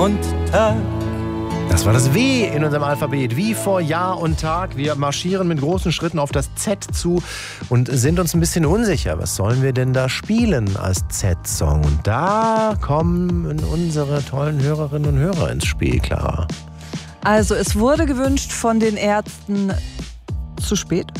und Tag. Das war das W in unserem Alphabet, wie vor Jahr und Tag. Wir marschieren mit großen Schritten auf das Z zu und sind uns ein bisschen unsicher. Was sollen wir denn da spielen als Z-Song? Und da kommen unsere tollen Hörerinnen und Hörer ins Spiel, Clara. Also es wurde gewünscht von den Ärzten zu spät.